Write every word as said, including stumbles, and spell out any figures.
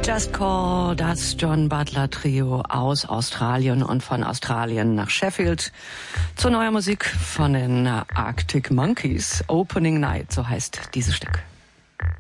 Just Call, das John Butler Trio aus Australien und von Australien nach Sheffield zu neuer Musik von den Arctic Monkeys. Opening Night, so heißt dieses Stück.